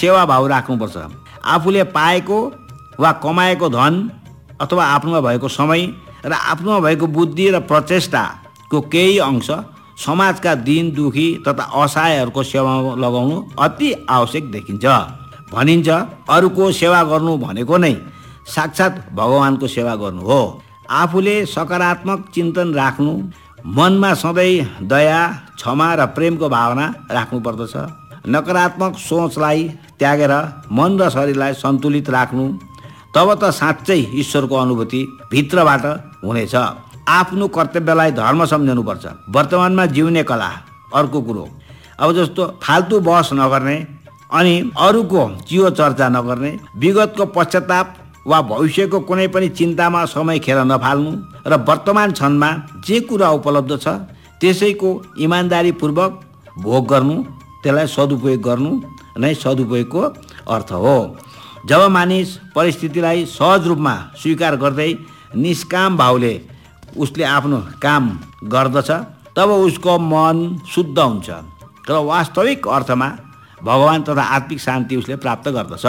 सेवा भाव राख्नुपर्छ। आफूले पाएको वा कमाएको धन अथवा आफ्नोमा भएको समय र आफ्नोमा भएको बुद्धि र प्रचेष्टाको केही अंश समाजका दीन दुखी तथा असहायहरूको सेवामा लगाउनु अति आवश्यक देखिन्छ। भनिन्छ अरूको सेवा गर्नु भनेको नै साक्षात् भगवानको सेवा गर्नु हो। आफूले सकारात्मक चिन्तन राख्नु, मनमा सधैँ दया, क्षमा र प्रेमको भावना राख्नुपर्दछ। नकारात्मक सोचलाई त्यागेर मन र शरीरलाई सन्तुलित राख्नु, तब त साँच्चै ईश्वरको अनुभूति भित्रबाट हुनेछ। आफ्नो कर्तव्यलाई धर्म सम्झनुपर्छ। वर्तमानमा जिउने कला अर्को कुरो। अब जस्तो फाल्तु बहस नगर्ने अनि अरूको चियो चर्चा नगर्ने, विगतको पश्चाताप वा भविष्यको कुनै पनि चिन्तामा समय खेर नफाल्नु र वर्तमान क्षणमा जे कुरा उपलब्ध छ त्यसैको इमान्दारीपूर्वक भोग गर्नु, त्यसलाई सदुपयोग गर्नु नै सदुपयोगको अर्थ हो। जब मानिस परिस्थितिलाई सहज रूपमा स्वीकार गर्दै निष्काम भावले उसले आफ्नो काम गर्दछ तब उसको मन शुद्ध हुन्छ र वास्तविक अर्थमा भगवान तथा आत्मिक शान्ति उसले प्राप्त गर्दछ।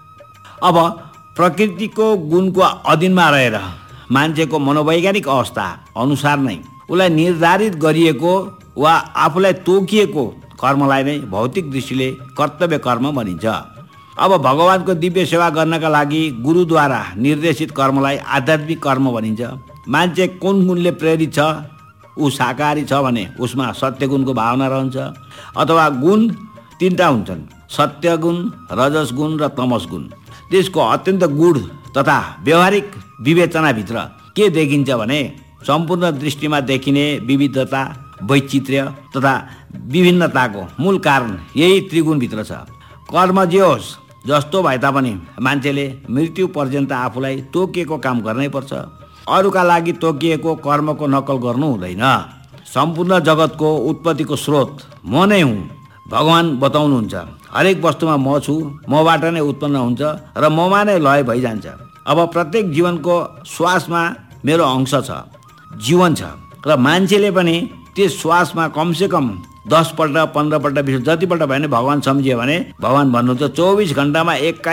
अब प्रकृतिको गुणको अधीनमा रहेर मान्छेको मनोवैज्ञानिक अवस्था अनुसार नै उसलाई निर्धारित गरिएको वा आफूलाई तोकिएको कर्मलाई नै भौतिक दृष्टिले कर्तव्य कर्म भनिन्छ। अब भगवानको दिव्य सेवा गर्नका लागि गुरुद्वारा निर्देशित कर्मलाई आध्यात्मिक कर्म भनिन्छ। मान्छे कुन गुणले प्रेरित छ, ऊ शाकाहारी छ भने उसमा सत्यगुणको भावना रहन्छ। अथवा गुण तीनटा हुन्छन्, सत्यगुण, रजस गुण र तमस गुण। त्यसको अत्यन्त गूढ तथा व्यवहारिक विवेचनाभित्र के देखिन्छ भने सम्पूर्ण दृष्टिमा देखिने विविधता, वैचित्र्य तथा विभिन्नताको मूल कारण यही त्रिगुणभित्र छ। कर्म जे होस् जस्तो भए तापनि मान्छेले मृत्यु पर्यन्त आफूलाई तोकिएको काम गर्नै पर्छ। अरूका लागि तोकिएको कर्मको नकल गर्नु हुँदैन। सम्पूर्ण जगतको उत्पत्तिको स्रोत म नै हुँ भगवान बताउनुहुन्छ। हरेक वस्तुमा म छु, मबाट नै उत्पन्न हुन्छ र ममा नै लय भइजान्छ। अब प्रत्येक जीवनको श्वासमा मेरो अंश छ, जीवन छ र मान्छेले पनि त्यस श्वासमा कमसेकम 10 पल्ट 15 पल्ट 20 जतिपल्ट भयो भने भगवान सम्झियो भने भगवान भन्नुहुन्छ 24 घण्टामा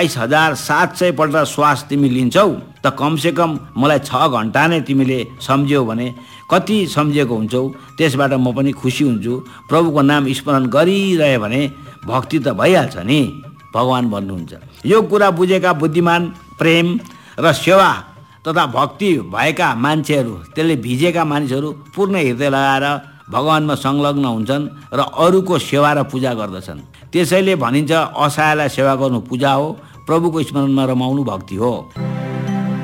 21,700 पल्ट श्वास तिमी लिन्छौ त कमसेकम मलाई 6 घण्टा नै तिमीले सम्झ्यौ भने कति सम्झेको हुन्छौ, त्यसबाट म पनि खुसी हुन्छु। प्रभुको नाम स्मरण गरिरहे भने भक्ति त भइहाल्छ नि, भगवान भन्नुहुन्छ। यो कुरा बुझेका बुद्धिमान, प्रेम र सेवा तथा भक्ति भएका मान्छेहरू, त्यसले भिजेका मानिसहरू पूर्ण हृदय लगाएर भगवानमा संलग्न हुन्छन् र अरूको सेवा र पूजा गर्दछन्। त्यसैले भनिन्छ असहायलाई सेवा गर्नु पूजा हो, प्रभुको स्मरणमा रमाउनु भक्ति हो।